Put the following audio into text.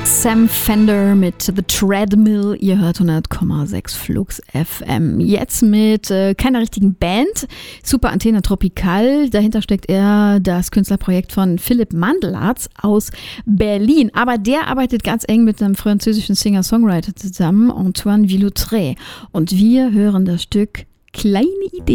Sam Fender mit The Treadmill. Ihr hört 100,6 Flux FM. Jetzt mit keiner richtigen Band. Super Antenne Tropical. Dahinter steckt eher das Künstlerprojekt von Philipp Mandelarz aus Berlin. Aber der arbeitet ganz eng mit einem französischen Singer-Songwriter zusammen, Antoine Villoutré. Und wir hören das Stück Kleine Idee.